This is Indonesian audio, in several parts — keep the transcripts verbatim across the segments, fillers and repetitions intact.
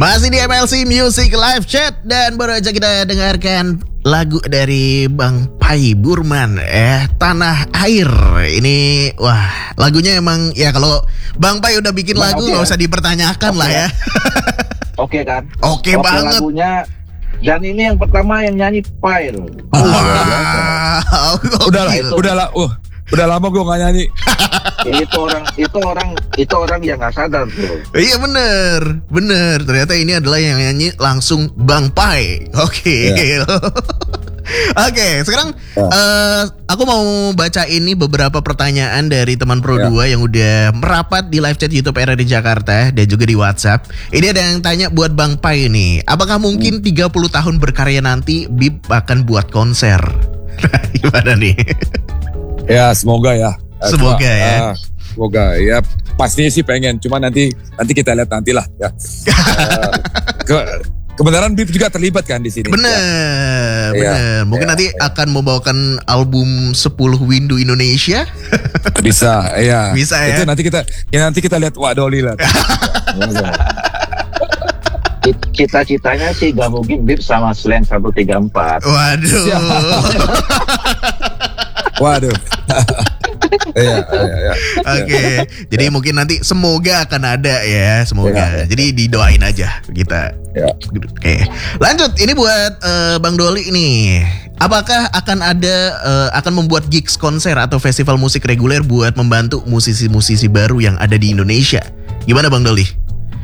Masih di M L C Music Live Chat dan baru aja kita dengarkan lagu dari Bang Pai Burman, eh Tanah Air. Ini wah lagunya emang ya kalau Bang Pai udah bikin Bang, lagu okay, nggak ya? usah dipertanyakan Okay, lah ya. Oke okay, kan? Oke okay okay, banget. Lagunya. Dan ini yang pertama yang nyanyi Pai. Wow. Udah lah, udah lah, uh, udah lama gue nggak nyanyi. itu orang, itu orang, itu orang yang nggak sadar bro. Iya bener, bener. Ternyata ini adalah yang nyanyi langsung Bang Pai. Oke. Okay. Ya. Oke, okay, sekarang ya. uh, aku mau baca ini beberapa pertanyaan dari teman Pro ya. dua yang udah merapat di live chat YouTube R R D Jakarta dan juga di WhatsApp. Ini ada yang tanya buat Bang Pai nih, apakah mungkin hmm. tiga puluh tahun berkarya nanti Bip akan buat konser? Gimana nih? Ya, semoga ya. Semoga Cuma, ya. Uh, semoga ya. Pastinya sih pengen, cuma nanti nanti kita lihat nantilah ya. uh, ke Kebenaran Bip juga terlibat kan di sini. Bener, ya. bener. Ya, Mungkin ya, nanti ya. akan membawakan album sepuluh Windu Indonesia. Bisa, ya. Bisa ya. Itu nanti kita, ya nanti kita lihat Wadoli lah. Cita-citanya sih gak mungkin Bip sama Slang seratus tiga puluh empat. Waduh. Waduh. Iya, iya, iya. Oke, jadi mungkin nanti semoga akan ada ya, semoga. Ya, ya. Jadi didoain aja kita. Ya. Oke, lanjut. Ini buat uh, Bang Doli nih. Apakah akan ada uh, akan membuat gigs konser atau festival musik reguler buat membantu musisi-musisi baru yang ada di Indonesia? Gimana Bang Doli?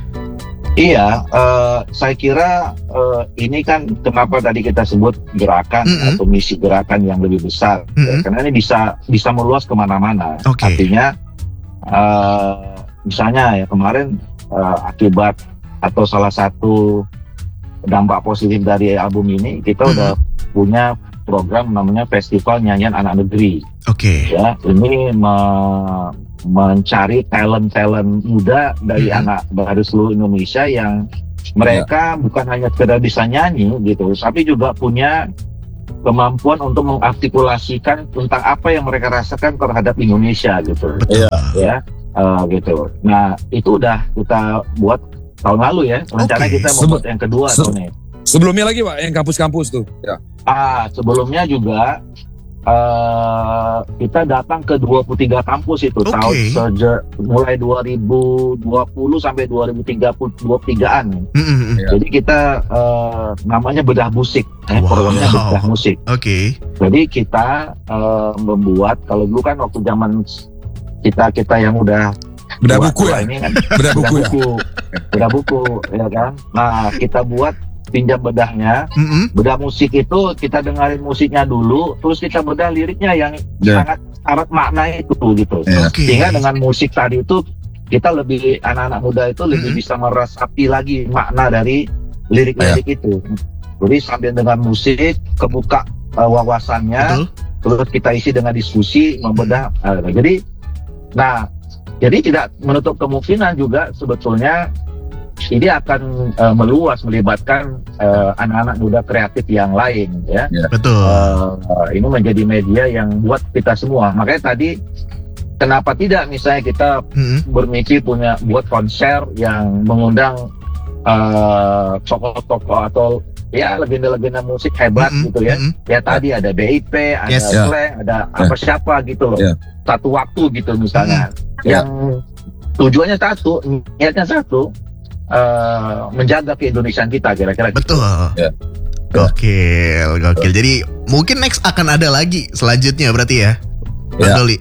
Iya, uh, saya kira uh, ini kan kenapa tadi kita sebut gerakan Mm-hmm. atau misi gerakan yang lebih besar, Mm-hmm. ya, karena ini bisa bisa meluas kemana-mana. Okay. Artinya, uh, misalnya ya kemarin uh, akibat atau salah satu dampak positif dari album ini, kita Mm-hmm. udah punya program namanya Festival Nyanyian Anak Negeri. Oke. Okay. Ya, ini me- mencari talent-talent muda dari Mm-hmm. anak baru seluruh Indonesia yang mereka ya. bukan hanya sekedar bisa nyanyi gitu, tapi juga punya kemampuan untuk mengartikulasikan tentang apa yang mereka rasakan terhadap Indonesia gitu. Betul. Ya, uh, gitu. Nah, itu udah kita buat tahun lalu ya. Rencana Okay. kita membuat yang kedua Se- tahun ini. Sebelumnya lagi Pak, yang kampus-kampus tuh. Ya. Ah, sebelumnya juga uh, kita datang ke dua puluh tiga kampus itu Okay. tahun seja, mulai dua ribu dua puluh sampai dua ribu tiga puluh dua puluh tigaan. Mm-hmm. Ya. Jadi kita uh, namanya bedah musik, eh, Wow. programnya bedah musik. Oke. Okay. Jadi kita uh, membuat, kalau dulu kan waktu zaman kita kita yang udah Bedah tua- buku tua ya. ini kan Bedah buku ya. buku, bedah buku, ya kan. Nah kita buat pinjam bedahnya. Mm-hmm. Bedah musik itu kita dengerin musiknya dulu, terus kita bedah liriknya yang Ya. sangat syarat makna itu gitu. Ya. Oke. Sehingga dengan musik tadi itu kita lebih, anak-anak muda itu lebih Mm-hmm. bisa meresapi lagi makna dari lirik-lirik itu. Jadi sambil dengan musik kebuka uh, wawasannya, Betul. terus kita isi dengan diskusi, membedah. Uh, jadi, nah, jadi tidak menutup kemungkinan juga sebetulnya ini akan uh, meluas, melibatkan uh, anak-anak muda kreatif yang lain ya. Betul. Uh, ini menjadi media yang buat kita semua. Makanya tadi kenapa tidak misalnya kita Mm-hmm. bermimpi punya buat konser yang mengundang uh, tokoh-tokoh atau ya legenda-legenda musik hebat Mm-hmm. gitu ya. Mm-hmm. Ya tadi ada B I P, ada Yes. Ya. Slang, ada apa siapa gitu loh. Ya. Satu waktu gitu misalnya. Ya. Yang tujuannya satu, niatnya satu, uh, menjaga keindonesiaan kita kira-kira. gitu. Betul. Ya. Gokil, gokil. Jadi mungkin next akan ada lagi selanjutnya berarti ya, Bang Ya. Doli.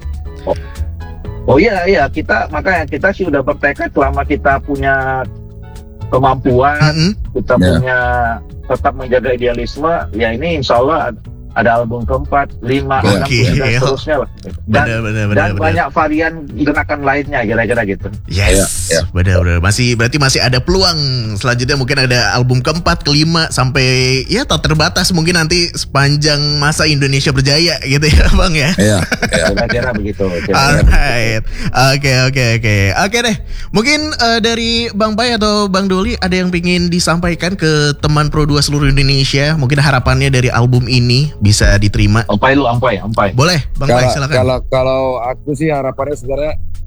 Oh iya iya kita makanya kita sih udah bertekad selama kita punya kemampuan, Mm-hmm. kita Ya. punya tetap menjaga idealisme, ya ini insya Allah ada album keempat, lima, enam, Gokil. dan seterusnya lah. Dan, Benar, benar, benar, dan benar. banyak varian gerakan lainnya kira-kira gitu. Yes, Ya, ya. benar-benar. Masih berarti masih ada peluang selanjutnya, mungkin ada album keempat, kelima sampai ya tak terbatas mungkin nanti sepanjang masa Indonesia berjaya gitu ya, Bang ya. Iya. Ya. Kira-kira begitu. kira-kira Alright, oke oke oke oke deh. Mungkin eh, dari Bang Pai atau Bang Doli ada yang ingin disampaikan ke teman Pro dua seluruh Indonesia. Mungkin harapannya dari album ini bisa diterima. Ampai lu, ampai, ampai. Boleh, Bang Pai Kalau, silakan. kalau kalau aku sih harapannya sebenarnya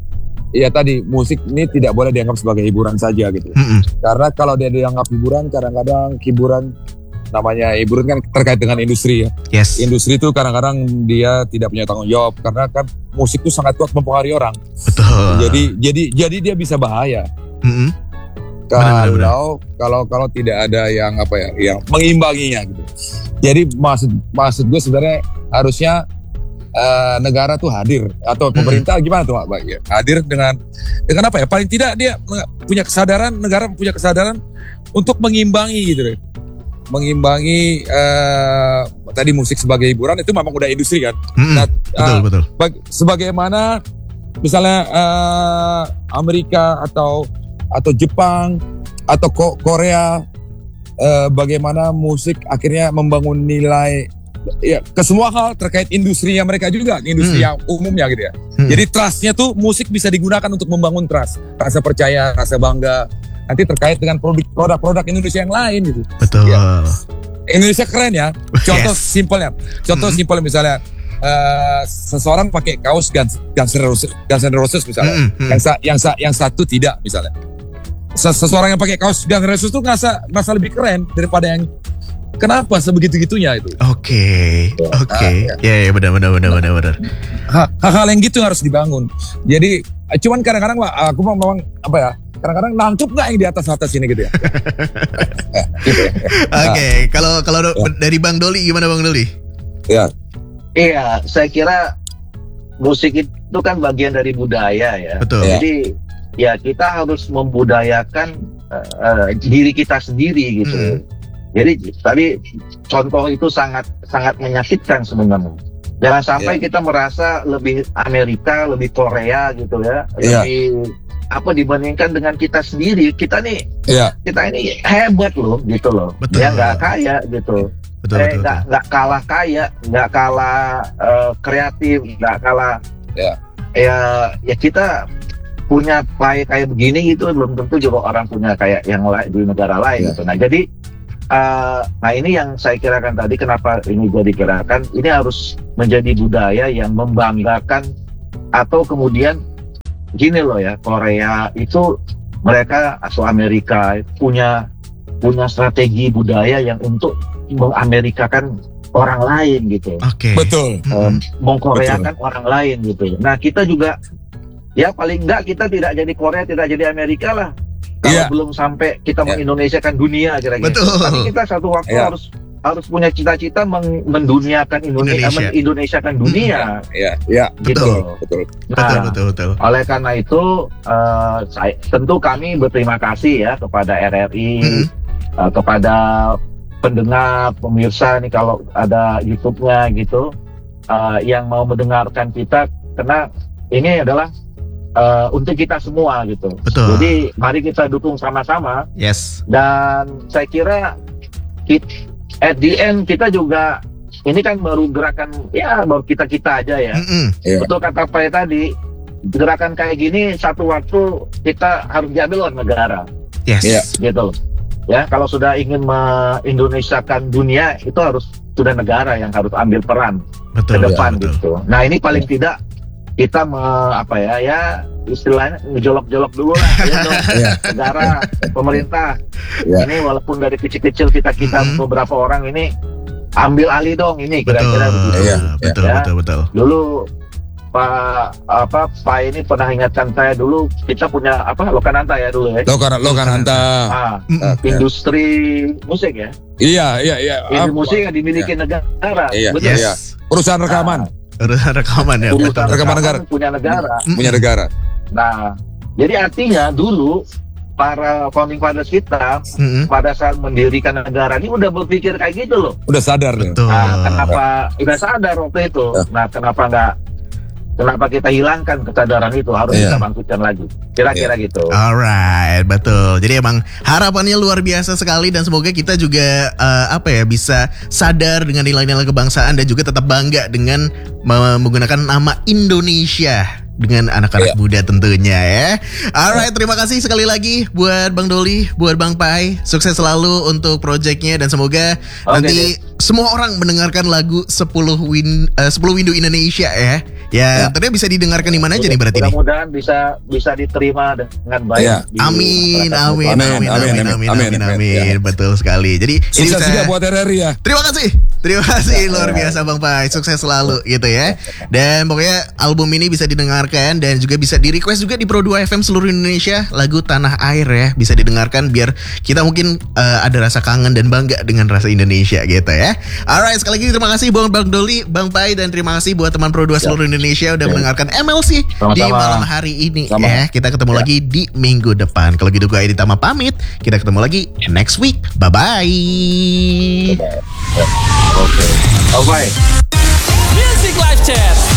ya tadi musik ini tidak boleh dianggap sebagai hiburan saja gitu. Mm-mm. Karena kalau dia dianggap hiburan, kadang-kadang hiburan namanya hiburan kan terkait dengan industri ya. Yes. Industri itu kadang-kadang dia tidak punya tanggung jawab karena kan musik itu sangat kuat mempengaruhi orang. Betul. Jadi jadi jadi dia bisa bahaya. Mm-mm. Kalau Benar, kalau kalau tidak ada yang apa ya, yang mengimbanginya gitu. Jadi maksud maksud gue sebenarnya harusnya uh, negara tuh hadir atau pemerintah mm-hmm. gimana tuh Pak? Ya, hadir dengan dengan apa ya? Paling tidak dia punya kesadaran, negara punya kesadaran untuk mengimbangi gitu deh. Mengimbangi uh, tadi musik sebagai hiburan itu memang udah industri kan. Mm-hmm. Nah, betul uh, betul. Bag- sebagaimana misalnya uh, Amerika atau atau Jepang atau Ko- Korea, uh, bagaimana musik akhirnya membangun nilai ya ke semua hal terkait industrinya mereka juga, industri hmm. yang umumnya gitu ya. Hmm. Jadi trustnya tuh musik bisa digunakan untuk membangun trust, rasa percaya, rasa bangga. Nanti terkait dengan produk- produk-produk Indonesia yang lain gitu. Betul. Ya. Indonesia keren ya. Contoh Yes. simpelnya, contoh Hmm. simpel misalnya uh, seseorang pakai kaos Guns Guns N' Roses, Guns N' Roses misalnya, Hmm, hmm. yang sa- yang sa- yang satu tidak misalnya. Seseorang yang pakai kaos Guns N' Roses tuh ngerasa ngerasa lebih keren daripada yang kenapa sebegitu-gitunya itu. Oke, oke. Ya, ya benar benar benar benar benar. Ha- Hal-hal yang gitu harus dibangun. Jadi cuman kadang-kadang lah aku memang apa ya? Kadang-kadang nangkep nggak yang di atas atas ini gitu ya. Oke, kalau kalau dari Bang Doli gimana Bang Doli? Ya. Iya, saya kira musik itu kan bagian dari budaya ya. Betul. Ya. Jadi ya kita harus membudayakan uh, uh, diri kita sendiri gitu. Hmm. Jadi tadi contoh itu sangat sangat menyakitkan sebenarnya. Jangan sampai Ya. kita merasa lebih Amerika, lebih Korea gitu ya, Ya. lebih apa dibandingkan dengan kita sendiri. Kita nih, Iya. kita ini hebat loh gitu loh. Betul. Ya nggak kaya gitu. Betul eh betul. nggak betul. nggak kalah kaya, nggak kalah uh, kreatif, nggak kalah. Ya. Ya ya kita punya kayak kayak begini gitu belum tentu juga orang punya kayak yang lain di negara lain Ya. gitu. Nah jadi uh, nah ini yang saya kirakan tadi kenapa ini jadi gerakan ini harus menjadi budaya yang membanggakan atau kemudian gini loh ya, Korea itu mereka atau Amerika punya punya strategi budaya yang untuk mengamerikakan orang lain gitu, Oke. Betul. um, Mm-mm. mengkoreakan orang lain gitu. Nah kita juga ya paling enggak kita tidak jadi Korea, tidak jadi Amerika lah. Kalau Iya. belum sampai kita Iya. mengindonesiakan dunia kira-kira. Betul. Tapi kita satu waktu Iya. harus harus punya cita-cita meng- menduniakan Indonesia, Indonesia. mengindonesiakan dunia. Iya. Iya. Gitu. Betul. Betul. Betul Nah, betul betul. oleh karena itu, eh, saya, tentu kami berterima kasih ya kepada R R I, Mm-mm. eh, kepada pendengar, pemirsa nih kalau ada YouTube-nya gitu, eh, yang mau mendengarkan kita, karena ini adalah eh, untuk kita semua gitu. Betul. Jadi mari kita dukung sama-sama, Yes. dan saya kira kita, at the end kita juga ini kan baru gerakan ya baru kita kita aja ya. Mm-mm. Iya. Betul kata Pak tadi, gerakan kayak gini satu waktu kita harus diambil oleh negara, Yes. Iya. gitu loh. Ya, kalau sudah ingin mengindonesiakan dunia itu harus sudah negara yang harus ambil peran Betul ke depan betul. gitu. Nah ini paling tidak kita me, apa ya ya istilahnya ngejolok-jolok dulu lah ya dong. Iya. Negara, pemerintah. Iya. Ini walaupun dari kecil-kecil kita kita Mhm. beberapa orang ini ambil alih dong ini Betul. kira-kira begitu. Iya. Betul Ya. betul betul. Dulu Pak apa Pak ini pernah ingatkan saya dulu kita punya apa Lokananta ya dulu ya. Lokan Lokananta. Ah, Mm-mm. industri musik ya. Iya. Iya. Iya. Industri Ah, musik yang dimiliki negara. Iya. Betul. Yes. Iya. Perusahaan rekaman Urusan rekaman ya. Urusan Betul. Rekaman negara. punya negara. Mm-mm. punya negara. Nah, jadi artinya dulu para founding fathers kita Mm-mm. pada saat mendirikan negara ini udah berpikir kayak gitu loh. Udah sadar nih. Betul. Nah, kenapa udah sadar waktu itu? Ya. Nah, kenapa nggak? Kenapa kita hilangkan kesadaran itu? Harus Iya. kita bangkitkan lagi. Kira-kira gitu. Alright, betul. Jadi emang harapannya luar biasa sekali dan semoga kita juga eh, apa ya bisa sadar dengan nilai-nilai kebangsaan dan juga tetap bangga dengan menggunakan nama Indonesia dengan anak-anak Iya. muda tentunya ya. Alright, terima kasih sekali lagi buat Bang Doli, buat Bang Pai. Sukses selalu untuk projectnya dan semoga Oke, nanti semua orang mendengarkan lagu sepuluh win eh, sepuluh Windu Indonesia ya. Ya, Ya. tentunya bisa didengarkan di mana aja nih berarti nih? Mudah-mudahan bisa bisa diterima dengan baik. Iya. di Amin, masyarakat. amin, amin, Amin, amin, amin, amin, amin, amin, amin, amin. amin. Betul sekali. Jadi ini Sukses bisa. juga buat R R I ya. Terima kasih, terima kasih luar biasa Bang Pai, sukses selalu gitu ya. Dan pokoknya album ini bisa didengarkan dan juga bisa di request juga di Pro dua F M seluruh Indonesia lagu Tanah Air ya, bisa didengarkan biar kita mungkin eh, ada rasa kangen dan bangga dengan rasa Indonesia gitu ya. Alright, sekali lagi terima kasih buat Bang Doli, Bang Pai, dan terima kasih buat teman Pro dua seluruh Indonesia udah Ya. mendengarkan M L C Sama-sama. di malam hari ini Sama. ya. Kita ketemu Ya. lagi di minggu depan. Kalau gitu gue Edi Tama pamit. Kita ketemu lagi next week. Bye bye. Oke. Oke. Music Live Chat.